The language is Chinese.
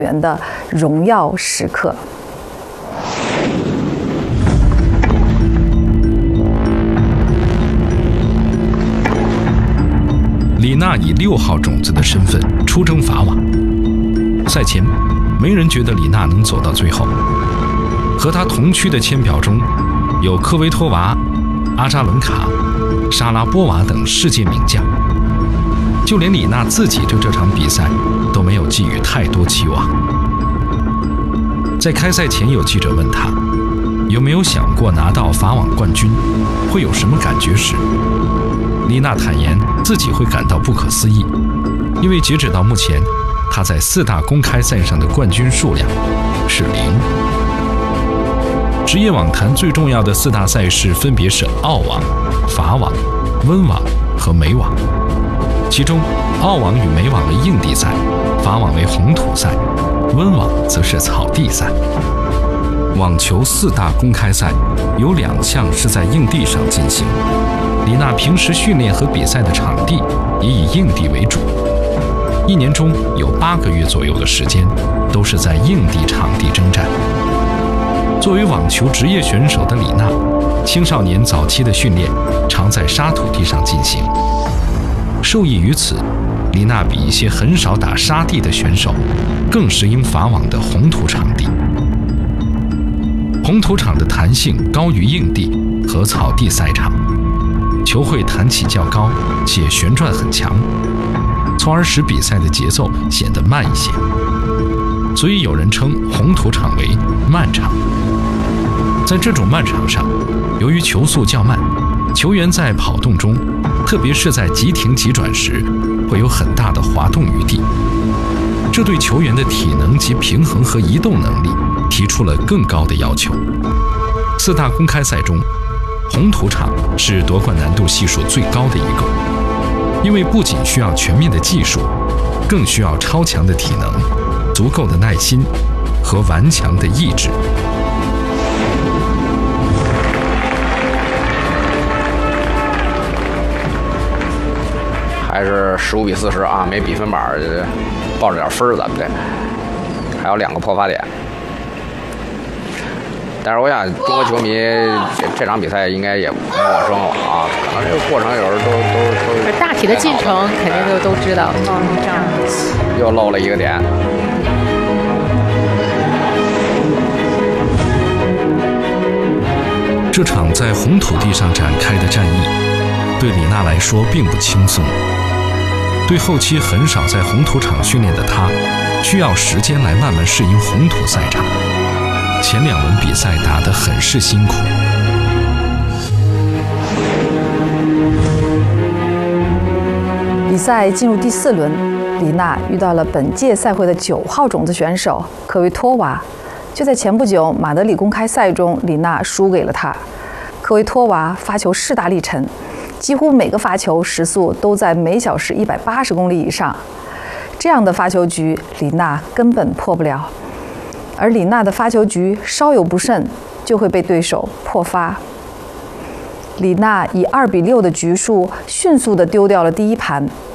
员的荣耀时刻。 李娜以6号种子的身份出征法网。赛前，没人觉得李娜能走到最后。和她同区的签表中，有科维托娃、阿扎伦卡、莎拉波娃等世界名将。就连李娜自己对这场比赛都没有寄予太多期望。在开赛前，有记者问她有没有想过拿到法网冠军会有什么感觉时，李娜坦言自己会感到不可思议，因为截止到目前，她在4大公开赛上的冠军数量是0。职业网坛最重要的4大赛事分别是澳网、法网、温网和美网。其中，澳网与美网为硬地赛，法网为红土赛，温网则是草地赛。网球4大公开赛有2项是在硬地上进行。李娜平时训练和比赛的场地也以硬地为主，一年中有8个月左右的时间都是在硬地场地征战。作为网球职业选手的李娜，青少年早期的训练常在沙土地上进行。受益于此，李娜比一些很少打沙地的选手更适应法网的红土场地。红土场的弹性高于硬地和草地赛场，球会弹起较高且旋转很强，从而使比赛的节奏显得慢一些，所以有人称红土场为慢场。在这种慢场上，由于球速较慢，球员在跑动中，特别是在急停急转时，会有很大的滑动余地，这对球员的体能及平衡和移动能力提出了更高的要求。4大公开赛中，红土场是夺冠难度系数最高的一个，因为不仅需要全面的技术，更需要超强的体能、足够的耐心和顽强的意志。 还是15比40啊，没比分板，抱着点分咱们这还有2个破发点。但是我想中国球迷这场比赛应该也不陌生了啊，可能这个过程有时候都大体的进程肯定都知道。这样又漏了一个点。 这场在红土地上展开的战役，对李娜来说并不轻松。对后期很少在红土场训练的她，需要时间来慢慢适应红土赛场。前2轮比赛打得很是辛苦。 比赛进入第4轮，李娜遇到了本届赛会的9号种子选手科维托娃。就在前不久马德里公开赛中，李娜输给了她。科维托娃发球势大力沉，几乎每个发球时速都在每小时180公里以上。这样的发球局，李娜根本破不了。而李娜的发球局稍有不慎，就会被对手破发。李娜以2比6的局数迅速地丢掉了第1盘，